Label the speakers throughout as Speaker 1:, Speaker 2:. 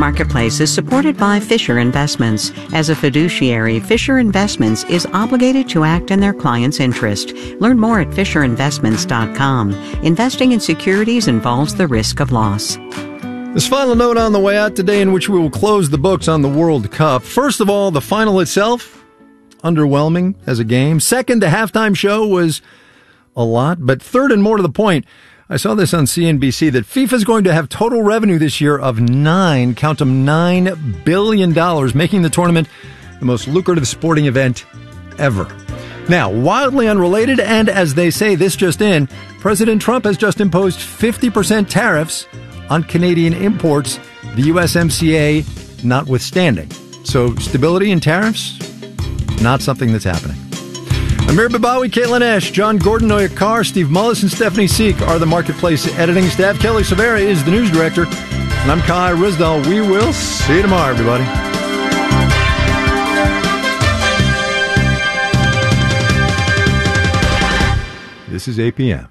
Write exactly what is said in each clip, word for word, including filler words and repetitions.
Speaker 1: Marketplace is supported by Fisher Investments. As a fiduciary, Fisher Investments is obligated to act in their client's interest. Learn more at fisher investments dot com. Investing in securities involves the risk of loss.
Speaker 2: This final note on the way out today, in which we will close the books on the World Cup. First of all, the final itself, underwhelming as a game. Second, the halftime show was a lot. But third, and more to the point, I saw this on C N B C, that FIFA is going to have total revenue this year of nine, count them, nine billion dollars, making the tournament the most lucrative sporting event ever. Now, wildly unrelated, and as they say, this just in, President Trump has just imposed fifty percent tariffs on Canadian imports, the U S M C A notwithstanding. So stability in tariffs, not something that's happening. Amir Babawi, Caitlin Ash, John Gordon, Noya Carr, Steve Mullis, and Stephanie Seek are the Marketplace editing staff. Kelly Severa is the news director. And I'm Kai Risdall. We will see you tomorrow, everybody. This is A P M.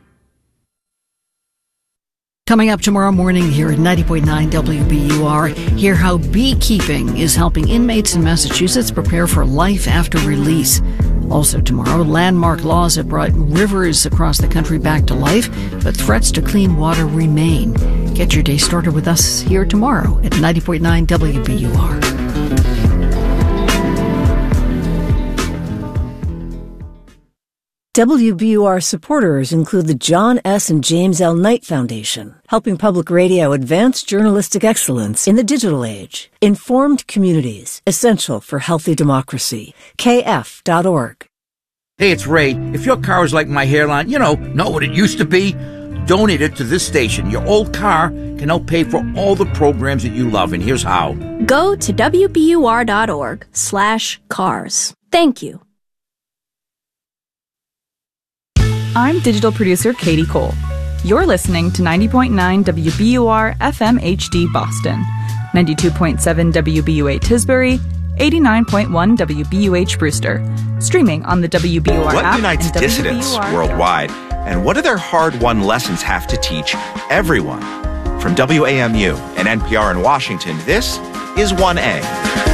Speaker 3: Coming up tomorrow morning here at ninety point nine W B U R, hear how beekeeping is helping inmates in Massachusetts prepare for life after release. Also tomorrow, landmark laws have brought rivers across the country back to life, but threats to clean water remain. Get your day started with us here tomorrow at ninety point nine W B U R.
Speaker 4: W B U R supporters include the John S. and James L. Knight Foundation, helping public radio advance journalistic excellence in the digital age. Informed communities, essential for healthy democracy. K F dot org.
Speaker 5: Hey, it's Ray. If your car is like my hairline, you know, not what it used to be, donate it to this station. Your old car can help pay for all the programs that you love, and here's how.
Speaker 6: Go to W B U R dot org slash cars. Thank you.
Speaker 7: I'm digital producer Katie Cole. You're listening to ninety point nine W B U R F M H D Boston, ninety-two point seven W B U A Tisbury, eighty-nine point one W B U H Brewster, streaming on the W B U R
Speaker 8: what
Speaker 7: app.
Speaker 8: What unites
Speaker 7: and
Speaker 8: dissidents
Speaker 7: W B U R
Speaker 8: worldwide, and what do their hard-won lessons have to teach everyone? From W A M U and N P R in Washington, this is one A.